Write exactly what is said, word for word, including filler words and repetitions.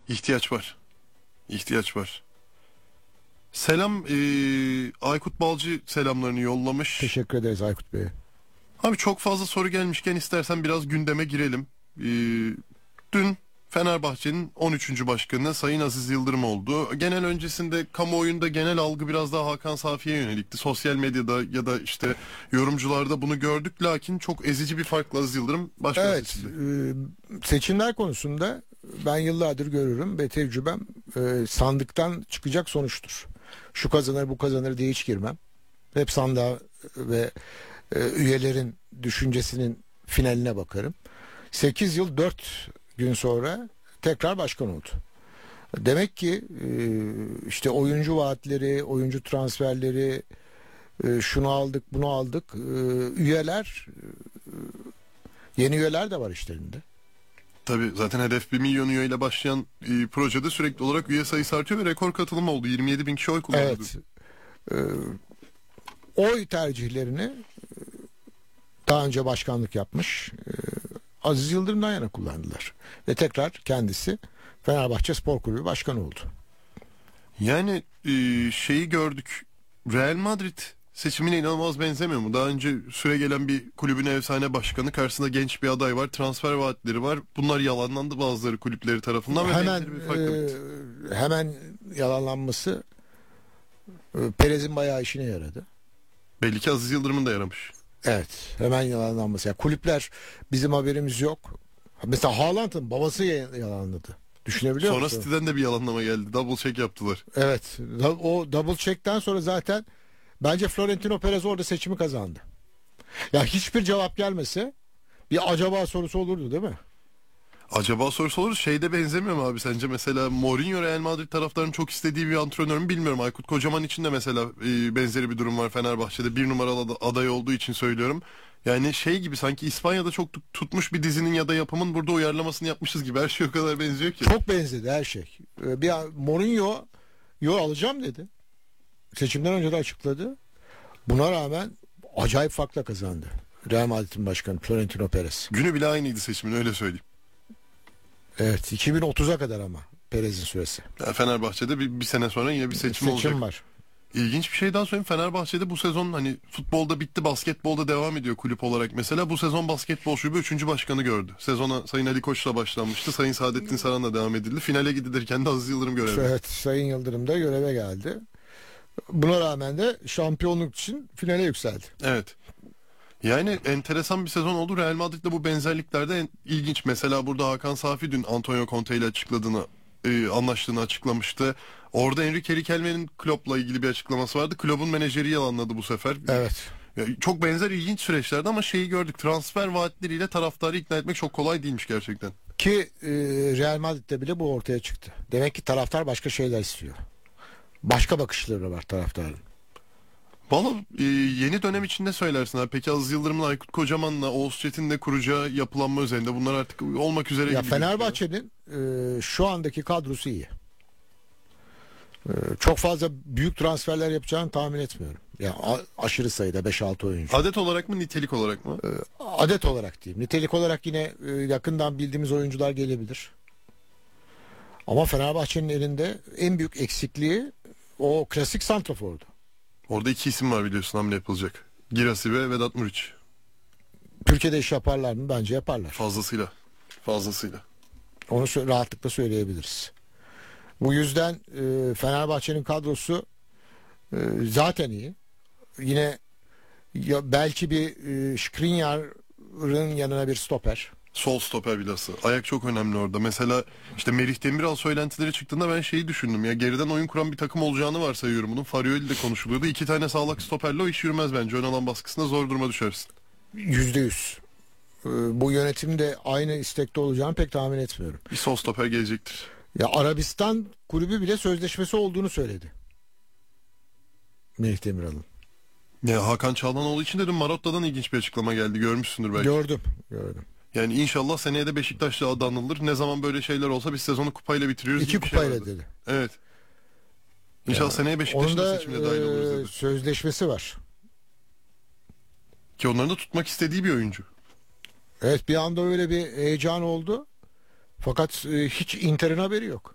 İhtiyaç var. İhtiyaç var. Selam, eee, Aykut Balcı selamlarını yollamış. Teşekkür ederiz Aykut Bey. Abi çok fazla soru gelmişken istersen biraz gündeme girelim. Eee, dün Fenerbahçe'nin on üçüncü başkanı Sayın Aziz Yıldırım oldu. Genel öncesinde kamuoyunda genel algı biraz daha Hakan Safi'ye yönelikti. Sosyal medyada ya da işte yorumcularda bunu gördük. Lakin çok ezici bir farkla Aziz Yıldırım başkan Evet, seçildi. e, seçimler konusunda ben yıllardır görürüm ve tecrübem e, sandıktan çıkacak sonuçtur. Şu kazanır bu kazanır diye hiç girmem. Hep sandığa ve e, üyelerin düşüncesinin finaline bakarım. sekiz yıl dört gün sonra tekrar başkan oldu. Demek ki e, işte oyuncu vaatleri, oyuncu transferleri, e, şunu aldık bunu aldık, e, üyeler, e, yeni üyeler de var işlerinde. Tabii zaten hedef bir milyon üyeyle başlayan e, projede sürekli olarak üye sayısı artıyor ve rekor katılım oldu. yirmi yedi bin kişi oy kullandı. Evet. E, oy tercihlerini e, daha önce başkanlık yapmış e, Aziz Yıldırım'dan yana kullandılar. Ve tekrar kendisi Fenerbahçe Spor Kulübü başkanı oldu. Yani e, şeyi gördük. Real Madrid seçimine inanılmaz benzemiyor mu? Daha önce süre gelen bir kulübün efsane başkanı, karşısında genç bir aday var, transfer vaatleri var. Bunlar yalanlandı bazıları kulüpleri tarafından ve Hemen benzeri bir farkla bitti. e, hemen yalanlanması e, Perez'in bayağı işine yaradı. Belli ki Aziz Yıldırım'ın da yaramış. Evet, hemen yalanlanması. Yani kulüpler bizim haberimiz yok. Mesela Haaland'ın babası yalanladı. Düşünebiliyor Sonra musun? City'den de bir yalanlama geldi. Double check yaptılar. Evet. da- O double check'ten sonra zaten bence Florentino Perez orada seçimi kazandı. Ya hiçbir cevap gelmese bir acaba sorusu olurdu değil mi? Acaba sorusu olur, şeyde benzemiyor mu abi sence? Mesela Mourinho Real Madrid taraftarının çok istediği bir antrenör mü bilmiyorum. Aykut Kocaman için de mesela e, benzeri bir durum var Fenerbahçe'de. Bir numaralı ad- aday olduğu için söylüyorum. Yani şey gibi, sanki İspanya'da çok tut- tutmuş bir dizinin ya da yapımın burada uyarlamasını yapmışız gibi. Her şey o kadar benziyor ki. Çok benzedi her şey. Ee, Bir an Mourinho yo alacağım dedi. Seçimden önce de açıkladı. Buna rağmen acayip farkla kazandı. Real Madrid'in başkanı Florentino Perez. Günü bile aynıydı seçimin, öyle söyleyeyim. Evet, iki bin otuza kadar ama Perez'in süresi. Yani Fenerbahçe'de bir, bir sene sonra yine bir seçim, Seçim olacak. var. İlginç bir şey daha söyleyeyim. Fenerbahçe'de bu sezon hani futbolda bitti, basketbolda devam ediyor kulüp olarak. Mesela bu sezon basketbol şube üçüncü başkanı gördü. Sezona Sayın Ali Koç'la başlanmıştı. Sayın Saadettin Saran'la devam edildi. Finale gidilirken de Aziz Yıldırım görevli. Evet, Sayın Yıldırım da göreve geldi. Buna rağmen de şampiyonluk için finale yükseldi. Evet. Yani enteresan bir sezon oldu. Real Madrid'le bu benzerliklerde en ilginç. Mesela burada Hakan Safi dün Antonio Conte ile açıkladığını, e, anlaştığını açıklamıştı. Orada Enrique Riquelme'nin Klopp'la ilgili bir açıklaması vardı. Klopp'un menajeri yalanladı bu sefer. Evet. Ya, çok benzer ilginç süreçlerdi ama şeyi gördük. Transfer vaatleriyle taraftarı ikna etmek çok kolay değilmiş gerçekten. Ki e, Real Madrid'de bile bu ortaya çıktı. Demek ki taraftar başka şeyler istiyor. Başka bakışları var taraftarın. Valla e, yeni dönem için ne söylersin abi? Peki Aziz Yıldırım'la, Aykut Kocaman'la, Oğuz Çetin'le kuracağı yapılanma üzerinde bunlar artık olmak üzere Ya gibi Fenerbahçe'nin e, şu andaki kadrosu iyi. E, çok fazla büyük transferler yapacağını tahmin etmiyorum. Ya a- aşırı sayıda beş altı oyuncu. Adet olarak mı, nitelik olarak mı? E, adet olarak diyeyim. Nitelik olarak yine e, yakından bildiğimiz oyuncular gelebilir. Ama Fenerbahçe'nin elinde en büyük eksikliği o klasik santrafordu. Orada iki isim var biliyorsun, hamle yapılacak. Girassi ve Vedat Muriç. Türkiye'de iş yaparlar mı? Bence yaparlar. Fazlasıyla. Fazlasıyla. Onu sö- rahatlıkla söyleyebiliriz. Bu yüzden e, Fenerbahçe'nin kadrosu e, zaten iyi. Yine ya belki bir e, Skriniar'ın yanına bir stoper. Sol stoper bilhassa. Ayak çok önemli orada. Mesela işte Merih Demiral söylentileri çıktığında ben şeyi düşündüm. Ya geriden oyun kuran bir takım olacağını varsayıyorum bunun. Farioli de konuşuluyordu. İki tane sağlak stoperle o iş yürümez bence. Ön alan baskısında zor duruma düşersin. Yüzde yüz. E, bu yönetimde aynı istekte olacağını pek tahmin etmiyorum. Bir sol stoper gelecektir. Ya Arabistan kulübü bile sözleşmesi olduğunu söyledi. Melih Demiral'ın. Ya Hakan Çalhanoğlu için de dün Marotta'dan ilginç bir açıklama geldi. Görmüşsündür belki. Gördüm. Gördüm. Yani inşallah seneye de Beşiktaş'la adı anılır. Ne zaman böyle şeyler olsa biz sezonu kupayla bitiriyoruz. İki gibi bir şey kupayla vardı. dedi. Evet. İnşallah seneye Beşiktaş'ın Onun da da seçimine dahil oluruz e, dedi. sözleşmesi var. Ki onların da tutmak istediği bir oyuncu. Evet, bir anda öyle bir heyecan oldu. Fakat e, hiç Inter'in haberi yok.